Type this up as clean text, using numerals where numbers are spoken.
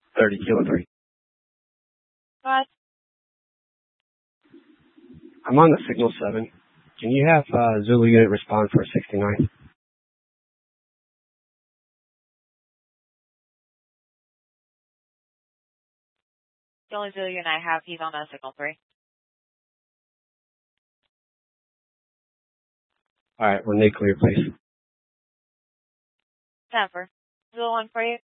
30 Kilo 3. What? I'm on the signal 7. Can you have Zulu unit respond for 69? The only Zulu unit I have, he's on a signal 3. Alright, when they clear, please. Denver. Zulu 1 for you.